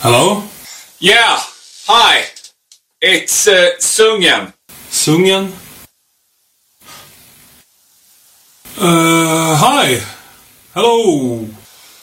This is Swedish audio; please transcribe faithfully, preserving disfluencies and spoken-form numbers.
Hello? Yeah, hi. It's uh, Sungen. Sungen? Uh, hi. Hello.